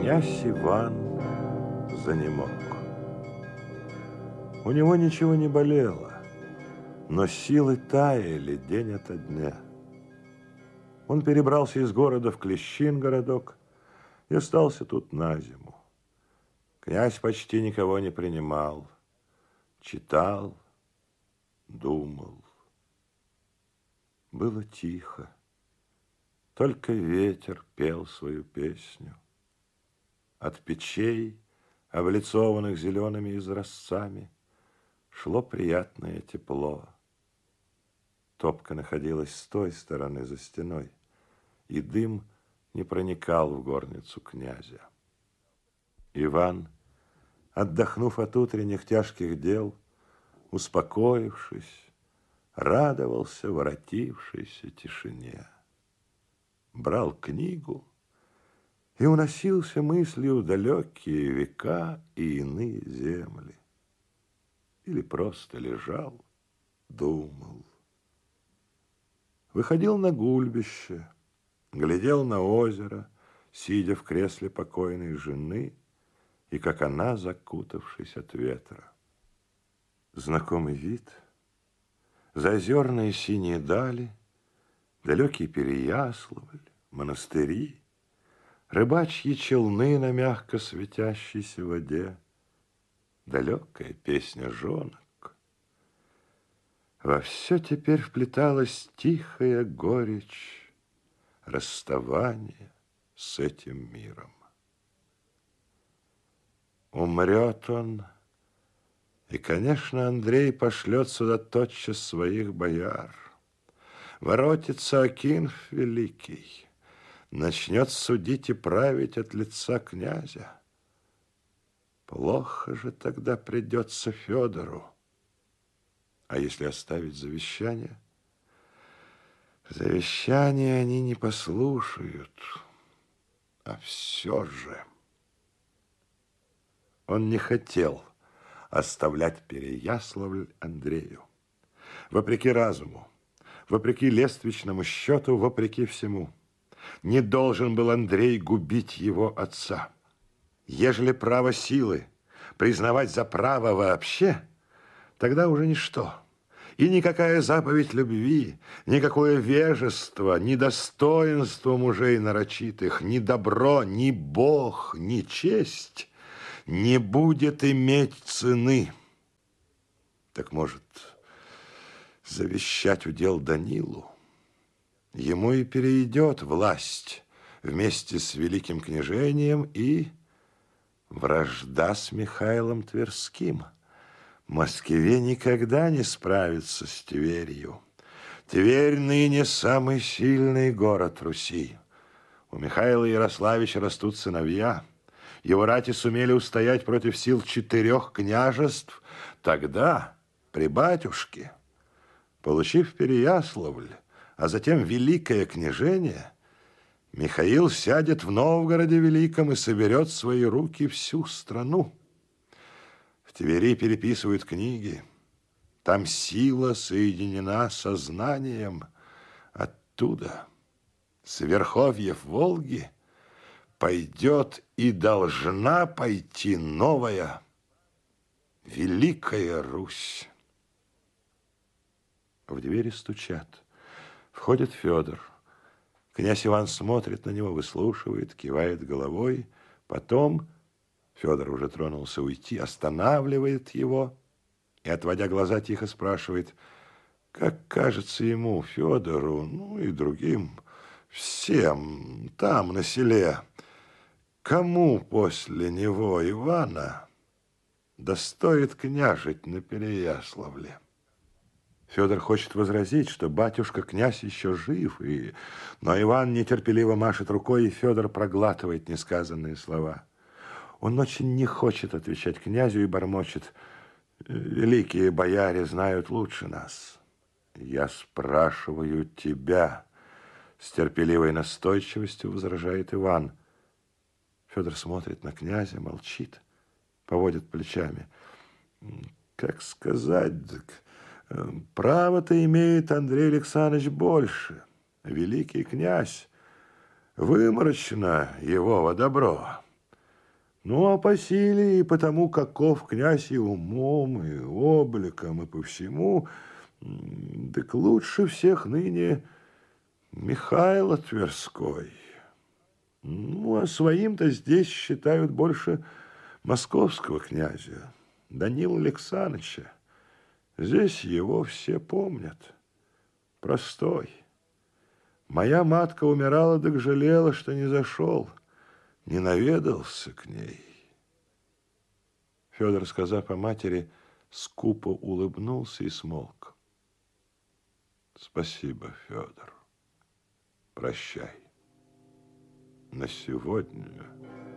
Князь Иван занемог. У него ничего не болело, но силы таяли день ото дня. Он перебрался из города в Клещин городок и остался тут на зиму. Князь почти никого не принимал, читал, думал. Было тихо, только ветер пел свою песню. От печей, облицованных зелеными изразцами, шло приятное тепло. Топка находилась с той стороны за стеной, и дым не проникал в горницу князя. Иван, отдохнув от утренних тяжких дел, успокоившись, радовался воротившейся тишине. Брал книгу и уносился мыслью в далекие века и иные земли. Или просто лежал, думал. Выходил на гульбище, глядел на озеро, сидя в кресле покойной жены, и как она, закутавшись от ветра. Знакомый вид, заозерные синие дали, далекий Переяславль, монастыри, рыбачьи челны на мягко светящейся воде, далекая песня жонок. Во все теперь вплеталась тихая горечь расставания с этим миром. Умрет он, и, конечно, Андрей пошлет сюда тотчас своих бояр. Воротится Акинф великий, начнет судить и править от лица князя. Плохо же тогда придется Федору. А если оставить завещание? Завещание они не послушают. А все же... Он не хотел оставлять Переяславль Андрею. Вопреки разуму, вопреки лествичному счету, вопреки всему. Не должен был Андрей губить его отца. Ежели право силы признавать за право вообще, тогда уже ничто. И никакая заповедь любви, никакое вежество, ни достоинство мужей нарочитых, ни добро, ни Бог, ни честь не будет иметь цены. Так может, завещать удел Данилу? Ему и перейдет власть вместе с великим княжением и вражда с Михаилом Тверским. Москве никогда не справится с Тверью. Тверь ныне самый сильный город Руси. У Михаила Ярославича растут сыновья. Его рати сумели устоять против сил 4 княжеств. Тогда, при батюшке, получив Переяславль, а затем великое княжение, Михаил сядет в Новгороде Великом и соберет в свои руки всю страну. В Твери переписывают книги. Там сила соединена со знанием. Оттуда, с верховьев Волги, пойдет и должна пойти новая Великая Русь. В двери стучат. Входит Федор. Князь Иван смотрит на него, выслушивает, кивает головой. Потом Федор уже тронулся уйти, останавливает его и, отводя глаза, тихо спрашивает: как кажется ему, Федору, ну и другим, всем там, на селе, кому после него, Ивана, достоит княжить на Переяславле? Федор хочет возразить, что батюшка-князь еще жив, но Иван нетерпеливо машет рукой, и Федор проглатывает несказанные слова. Он очень не хочет отвечать князю и бормочет: великие бояре знают лучше нас. Я спрашиваю тебя, с терпеливой настойчивостью возражает Иван. Федор смотрит на князя, молчит, поводит плечами. Как сказать, право-то имеет Андрей Александрович больше. Великий князь, выморочно его во добро. Ну, а по силе и потому, каков князь и умом, и обликом, и по всему, так лучше всех ныне Михайло Тверской. Ну, а своим-то здесь считают больше московского князя, Данила Александровича. Здесь его все помнят. Простой. Моя матка умирала, так жалела, что не зашел, не наведался к ней. Федор, сказав о матери, скупо улыбнулся и смолк. Спасибо, Федор. Прощай. На сегодня